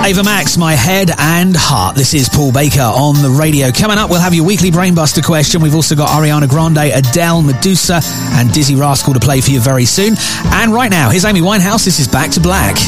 Ava Max, My Head and Heart. This is Paul Baker on the radio. Coming up, we'll have your weekly Brainbuster question. We've also got Ariana Grande, Adele, Medusa and Dizzy Rascal to play for you very soon. And right now, here's Amy Winehouse. This is Back to Black.